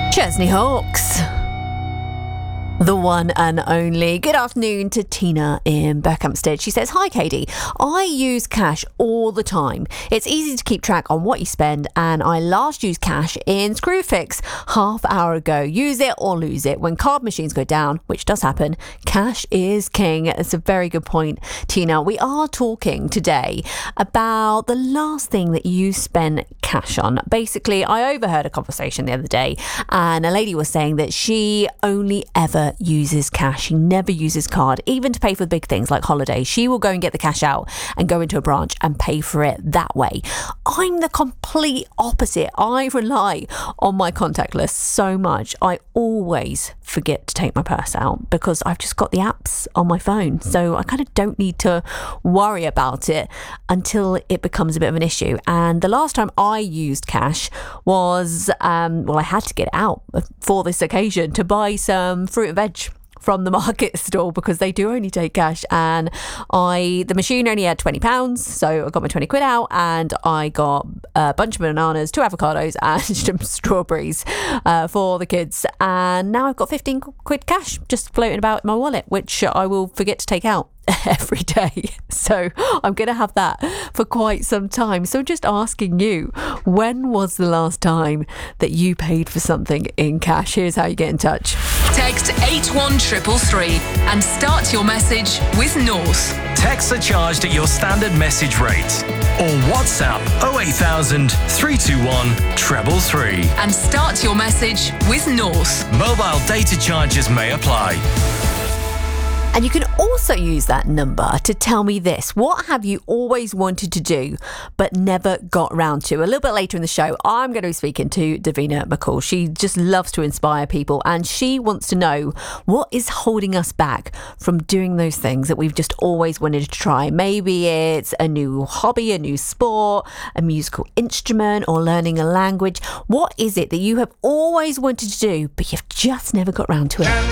Chesney Hawks. The one and only. Good afternoon to Tina in Berkhamsted. She says, "Hi Katie, I use cash all the time. It's easy to keep track on what you spend, and I last used cash in Screwfix half hour ago. Use it or lose it. When card machines go down, which does happen, cash is king." It's a very good point, Tina. We are talking today about the last thing that you spent cash on. Basically, I overheard a conversation the other day, and a lady was saying that she only ever uses cash. She never uses card, even to pay for big things like holidays. She will go and get the cash out and go into a branch and pay for it that way. I'm the complete opposite. I rely on my contact list so much. I always forget to take my purse out because I've just got the apps on my phone. So I kind of don't need to worry about it until it becomes a bit of an issue. And the last time I used cash was, I had to get it out for this occasion to buy some fruit and veg from the market stall because they do only take cash, and the machine only had £20, so I got my 20 quid out and I got a bunch of bananas, 2 avocados and some strawberries for the kids, and now I've got 15 quid cash just floating about in my wallet, which I will forget to take out every day. So I'm going to have that for quite some time. So just asking you, when was the last time that you paid for something in cash? Here's how you get in touch. Text 81333 and start your message with North. Texts are charged at your standard message rate. Or WhatsApp 08000 321 333. And start your message with North. Mobile data charges may apply. And you can also use that number to tell me this. What have you always wanted to do but never got round to? A little bit later in the show, I'm going to be speaking to Davina McCall. She just loves to inspire people, and she wants to know what is holding us back from doing those things that we've just always wanted to try. Maybe it's a new hobby, a new sport, a musical instrument, or learning a language. What is it that you have always wanted to do but you've just never got round to it?